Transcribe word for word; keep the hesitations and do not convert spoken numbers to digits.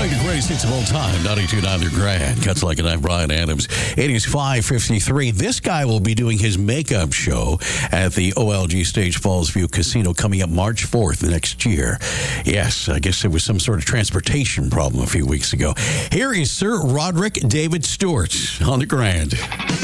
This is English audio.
Playing the greatest hits of all time, ninety-two point nine The Grand. Cuts Like a Knife, Bryan Adams. It is five fifty-three. This guy will be doing his makeup show at the O L G Stage Fallsview Casino coming up March fourth next year. Yes, I guess there was some sort of transportation problem a few weeks ago. Here is Sir Roderick David Stewart on The Grand.